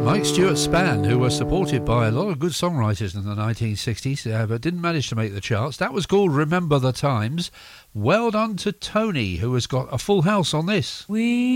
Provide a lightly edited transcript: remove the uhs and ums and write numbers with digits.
Mike Stewart Span, who was supported by a lot of good songwriters in the 1960s, but didn't manage to make the charts. That was called Remember the Times. Well done to Tony, who has got a full house on this. We